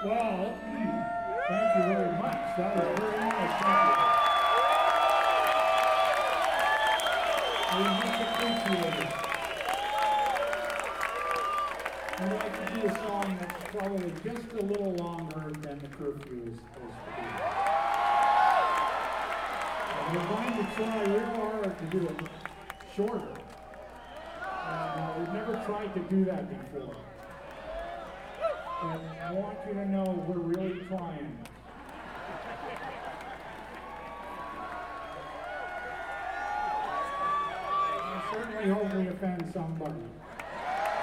Well, thank you very much. That was very nice. Thank you. We much appreciate it. I'd like to do a song that's probably just a little longer than the curfew is supposed to be. And we're going to try real hard to do it shorter. And we've never tried to do that before. And I want you to know we're really trying. I certainly hope we offend somebody.